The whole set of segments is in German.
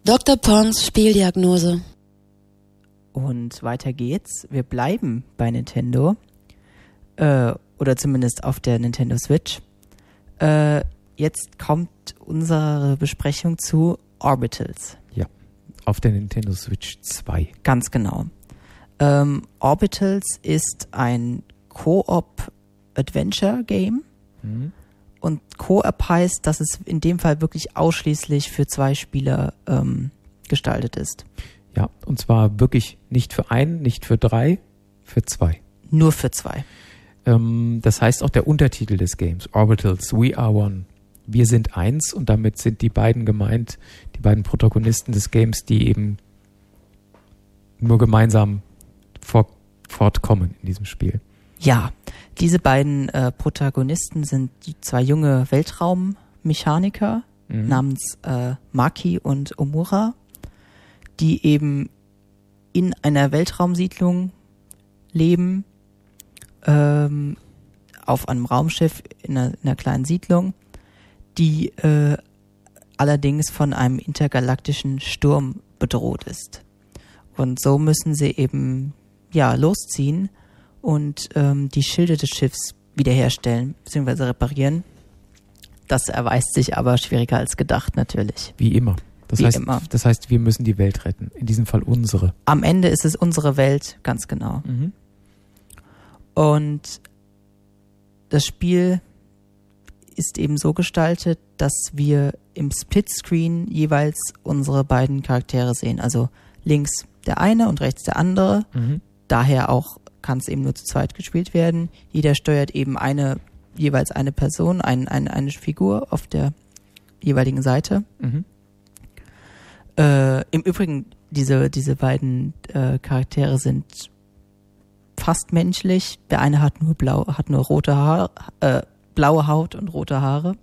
Dr. Pongs Spieldiagnose. Und weiter geht's. Wir bleiben bei Nintendo. Oder zumindest auf der Nintendo Switch. Jetzt kommt unsere Besprechung zu Orbitals. Ja, auf der Nintendo Switch 2. Ganz genau. Orbitals ist ein Co-op-Adventure-Game. Und Co-op heißt, dass es in dem Fall wirklich ausschließlich für 2 Spieler gestaltet ist. Ja, und zwar wirklich nicht für 1, nicht für 3, für 2. Nur für 2. Das heißt auch der Untertitel des Games, Orbitals, We Are One. Wir sind eins, und damit sind die beiden gemeint, die beiden Protagonisten des Games, die eben nur gemeinsam fortkommen in diesem Spiel. Ja, diese beiden Protagonisten sind die 2 junge Weltraummechaniker namens Maki und Omura, die eben in einer Weltraumsiedlung leben, auf einem Raumschiff in einer kleinen Siedlung, die allerdings von einem intergalaktischen Sturm bedroht ist. Und so müssen sie eben losziehen und die Schilde des Schiffs wiederherstellen bzw. reparieren. Das erweist sich aber schwieriger als gedacht natürlich. Wie immer. Das heißt, wir müssen die Welt retten. In diesem Fall unsere. Am Ende ist es unsere Welt, ganz genau. Und das Spiel ist eben so gestaltet, dass wir im Splitscreen jeweils unsere beiden Charaktere sehen. Also links der eine und rechts der andere. Daher auch kann es eben nur zu zweit gespielt werden. Jeder steuert eben jeweils eine Person, eine Figur auf der jeweiligen Seite. Im Übrigen, diese beiden Charaktere sind fast menschlich. Der eine hat nur blaue Haut und rote Haare.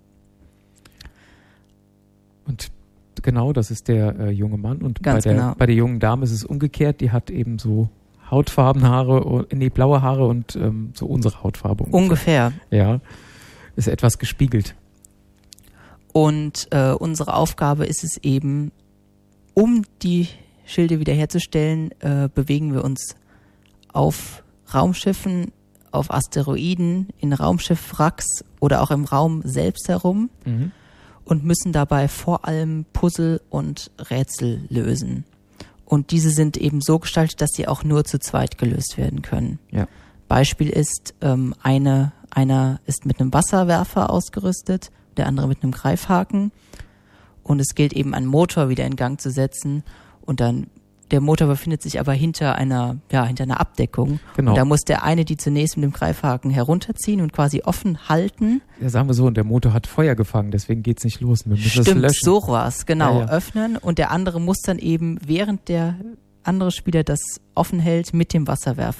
Und genau, das ist der junge Mann. Und bei der jungen Dame ist es umgekehrt. Die hat eben so blaue Haare und so unsere Hautfarbe. Ungefähr. Ja, ist etwas gespiegelt. Und unsere Aufgabe ist es eben, um die Schilde wiederherzustellen, bewegen wir uns auf Raumschiffen, auf Asteroiden, in Raumschiffwracks oder auch im Raum selbst herum und müssen dabei vor allem Puzzle und Rätsel lösen. Und diese sind eben so gestaltet, dass sie auch nur zu zweit gelöst werden können. Ja. Beispiel ist, einer ist mit einem Wasserwerfer ausgerüstet, der andere mit einem Greifhaken. Und es gilt eben, einen Motor wieder in Gang zu setzen. Und dann, der Motor befindet sich aber hinter einer Abdeckung. Genau. Und da muss der eine die zunächst mit dem Greifhaken herunterziehen und quasi offen halten. Ja, sagen wir so, und der Motor hat Feuer gefangen, deswegen geht's nicht los. Wir müssen das löschen. So was, genau, ja. Öffnen. Und der andere muss dann eben, während der andere Spieler das offen hält, mit dem Wasserwerfer